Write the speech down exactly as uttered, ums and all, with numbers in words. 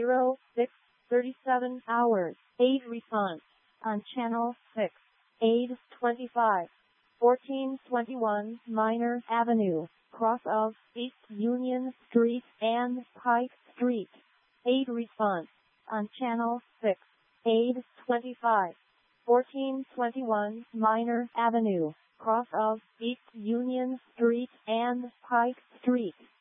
zero six thirty-seven hours. Aid response on channel six. Aid twenty-five fourteen twenty-one Minor Avenue, cross of East Union Street and Pike Street. Aid response on channel six. Aid twenty-five fourteen twenty-one Minor Avenue, cross of East Union Street and Pike Street.